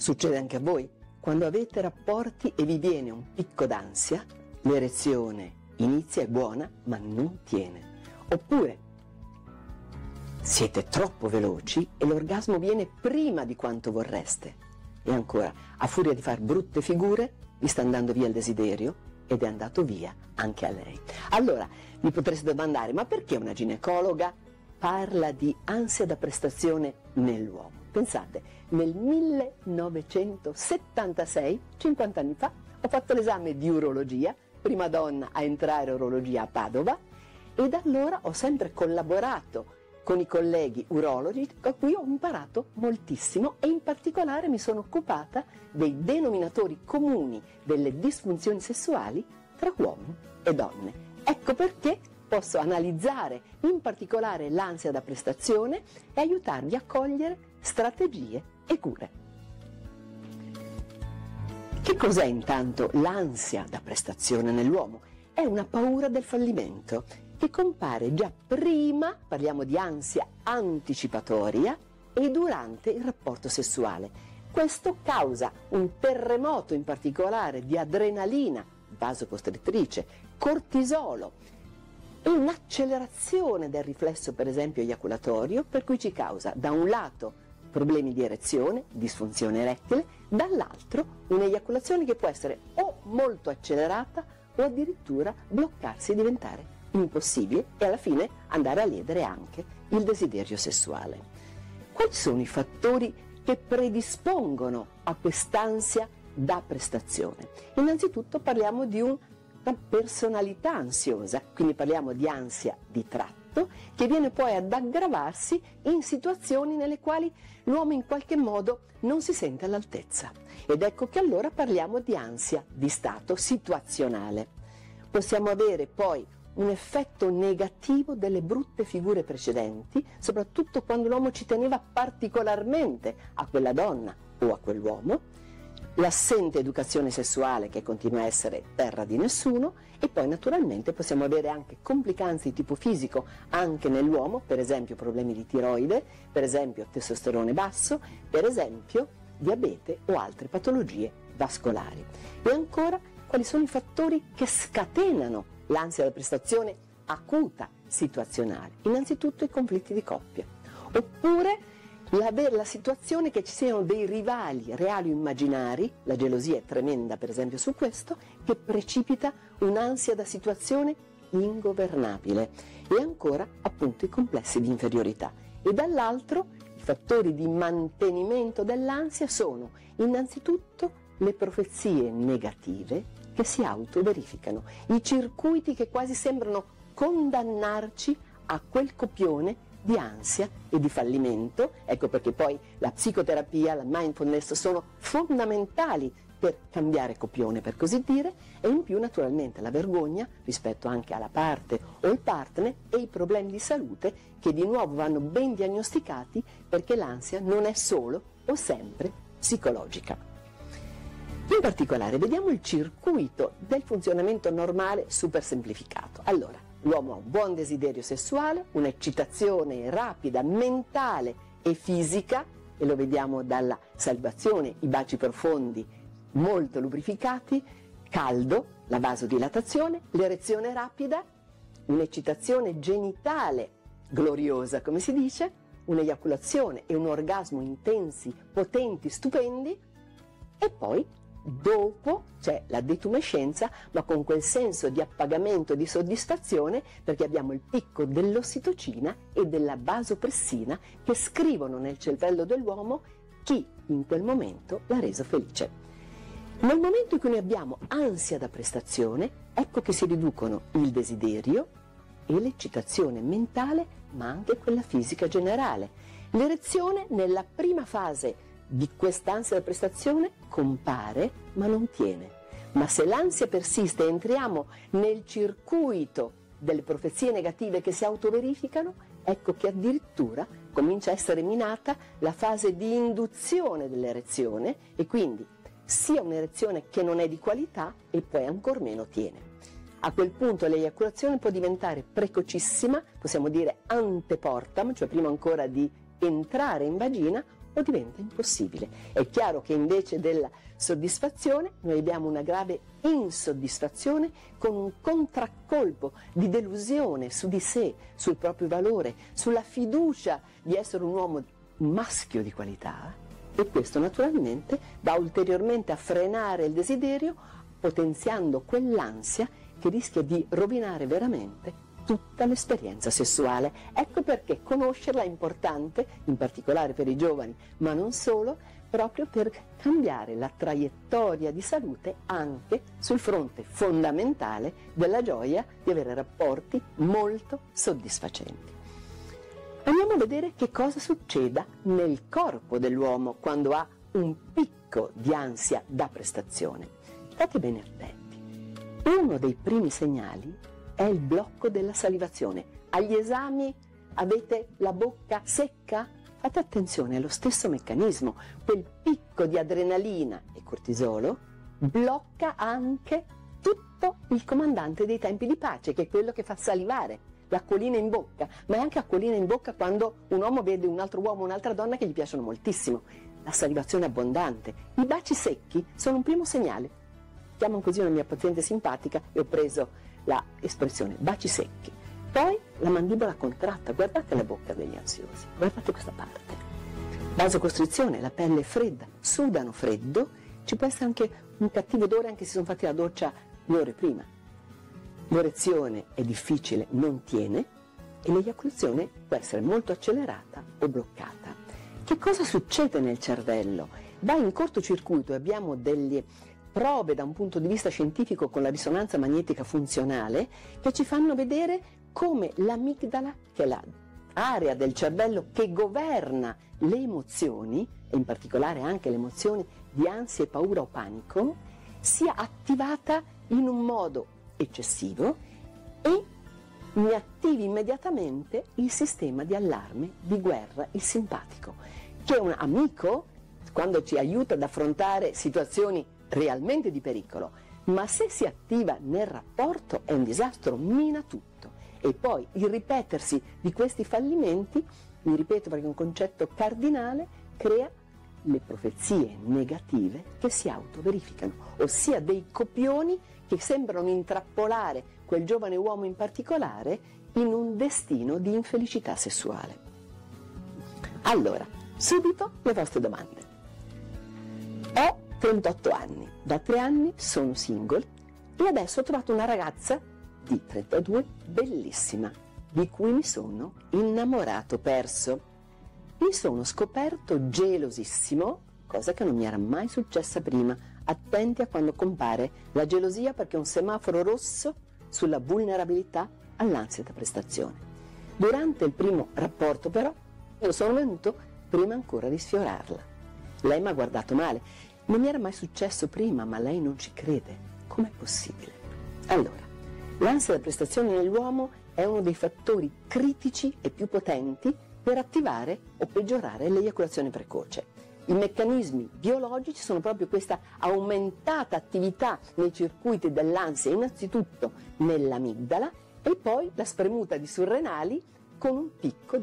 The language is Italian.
Succede anche a voi? Quando avete rapporti e vi viene un picco d'ansia, l'erezione inizia, è buona, ma non tiene. Oppure siete troppo veloci e l'orgasmo viene prima di quanto vorreste. E ancora, a furia di far brutte figure, vi sta andando via il desiderio ed è andato via anche a lei. Allora, vi potreste domandare, ma perché una ginecologa parla di ansia da prestazione nell'uomo? Pensate, nel 1976, 50 anni fa, ho fatto l'esame di urologia, prima donna a entrare a urologia a Padova, e da allora ho sempre collaborato con i colleghi urologi, a cui ho imparato moltissimo, e in particolare mi sono occupata dei denominatori comuni delle disfunzioni sessuali tra uomini e donne. Ecco perché posso analizzare in particolare l'ansia da prestazione e aiutarvi a cogliere strategie e cure. Che cos'è intanto l'ansia da prestazione nell'uomo? È una paura del fallimento che compare già prima, parliamo di ansia anticipatoria, e durante il rapporto sessuale. Questo causa un terremoto in particolare di adrenalina, vasocostritrice, cortisolo e un'accelerazione del riflesso, per esempio eiaculatorio, per cui ci causa da un lato problemi di erezione, disfunzione erettile, dall'altro un'eiaculazione che può essere o molto accelerata o addirittura bloccarsi e diventare impossibile e alla fine andare a ledere anche il desiderio sessuale. Quali sono i fattori che predispongono a quest'ansia da prestazione? Innanzitutto parliamo di una personalità ansiosa, quindi parliamo di ansia di tratto che viene poi ad aggravarsi in situazioni nelle quali l'uomo in qualche modo non si sente all'altezza. Ed ecco che allora parliamo di ansia di stato situazionale. Possiamo avere poi un effetto negativo delle brutte figure precedenti, soprattutto quando l'uomo ci teneva particolarmente a quella donna o a quell'uomo, l'assente educazione sessuale che continua a essere terra di nessuno, e poi naturalmente possiamo avere anche complicanze di tipo fisico anche nell'uomo, per esempio problemi di tiroide, per esempio testosterone basso, per esempio diabete o altre patologie vascolari. E ancora, quali sono i fattori che scatenano l'ansia da prestazione acuta situazionale? Innanzitutto i conflitti di coppia, oppure la situazione che ci siano dei rivali reali o immaginari, la gelosia è tremenda per esempio su questo, che precipita un'ansia da situazione ingovernabile, e ancora appunto i complessi di inferiorità. E dall'altro i fattori di mantenimento dell'ansia sono innanzitutto le profezie negative che si autoverificano, i circuiti che quasi sembrano condannarci a quel copione di ansia e di fallimento. Ecco perché poi la psicoterapia, la mindfulness sono fondamentali per cambiare copione, per così dire, e in più naturalmente la vergogna rispetto anche alla parte o il partner e i problemi di salute che di nuovo vanno ben diagnosticati, perché l'ansia non è solo o sempre psicologica. In particolare vediamo il circuito del funzionamento normale super semplificato. Allora, l'uomo ha un buon desiderio sessuale, un'eccitazione rapida, mentale e fisica, e lo vediamo dalla salivazione, i baci profondi molto lubrificati, caldo, la vasodilatazione, l'erezione rapida, un'eccitazione genitale gloriosa, come si dice, un'eiaculazione e un orgasmo intensi, potenti, stupendi, e poi dopo c'è la detumescenza, ma con quel senso di appagamento e di soddisfazione, perché abbiamo il picco dell'ossitocina e della vasopressina che scrivono nel cervello dell'uomo chi in quel momento l'ha reso felice. Nel momento in cui noi abbiamo ansia da prestazione, ecco che si riducono il desiderio e l'eccitazione mentale, ma anche quella fisica generale. L'erezione nella prima fase di quest'ansia da prestazione compare ma non tiene. Ma se l'ansia persiste e entriamo nel circuito delle profezie negative che si autoverificano, ecco che addirittura comincia a essere minata la fase di induzione dell'erezione, e quindi sia un'erezione che non è di qualità e poi ancor meno tiene. A quel punto l'eiaculazione può diventare precocissima, possiamo dire anteportam, cioè prima ancora di entrare in vagina, o diventa impossibile. È chiaro che invece della soddisfazione noi abbiamo una grave insoddisfazione con un contraccolpo di delusione su di sé, sul proprio valore, sulla fiducia di essere un uomo maschio di qualità, e questo naturalmente va ulteriormente a frenare il desiderio, potenziando quell'ansia che rischia di rovinare veramente tutta l'esperienza sessuale. Ecco perché conoscerla è importante, in particolare per i giovani, ma non solo, proprio per cambiare la traiettoria di salute anche sul fronte fondamentale della gioia di avere rapporti molto soddisfacenti. Andiamo a vedere che cosa succeda nel corpo dell'uomo quando ha un picco di ansia da prestazione. State bene attenti. Uno dei primi segnali è il blocco della salivazione. Agli esami avete la bocca secca? Fate attenzione, è lo stesso meccanismo. Quel picco di adrenalina e cortisolo blocca anche tutto il comandante dei tempi di pace, che è quello che fa salivare, l'acquolina in bocca, ma è anche acquolina in bocca quando un uomo vede un altro uomo o un'altra donna che gli piacciono moltissimo. La salivazione abbondante. I baci secchi sono un primo segnale. Chiamo così una mia paziente simpatica e ho preso la espressione baci secchi. Poi la mandibola contratta, guardate la bocca degli ansiosi, guardate questa parte. Vasocostrizione, la pelle è fredda, sudano freddo, ci può essere anche un cattivo odore anche se sono fatti la doccia 2 ore prima. L'erezione è difficile, non tiene, e l'eiaculazione può essere molto accelerata o bloccata. Che cosa succede nel cervello? Va in cortocircuito, abbiamo delle prove da un punto di vista scientifico con la risonanza magnetica funzionale che ci fanno vedere come l'amigdala, che è l'area del cervello che governa le emozioni, e in particolare anche le emozioni di ansia, paura o panico, sia attivata in un modo eccessivo e mi attivi immediatamente il sistema di allarme di guerra, il simpatico, che è un amico quando ci aiuta ad affrontare situazioni realmente di pericolo, ma se si attiva nel rapporto è un disastro, mina tutto. E poi il ripetersi di questi fallimenti, mi ripeto perché è un concetto cardinale, crea le profezie negative che si autoverificano, ossia dei copioni che sembrano intrappolare quel giovane uomo in particolare in un destino di infelicità sessuale. Allora, subito le vostre domande. Ho 38 anni, da 3 anni sono single e adesso ho trovato una ragazza di 32 bellissima, di cui mi sono innamorato perso. Mi sono scoperto gelosissimo, cosa che non mi era mai successa prima. Attenti a quando compare la gelosia, perché è un semaforo rosso sulla vulnerabilità all'ansia da prestazione. Durante il primo rapporto però io sono venuto prima ancora di sfiorarla. Lei mi ha guardato male, non mi era mai successo prima, ma lei non ci crede. Com'è possibile? Allora, l'ansia da prestazione nell'uomo è uno dei fattori critici e più potenti per attivare o peggiorare l'eiaculazione precoce. I meccanismi biologici sono proprio questa aumentata attività nei circuiti dell'ansia, innanzitutto nell'amigdala, e poi la spremuta di surrenali con un picco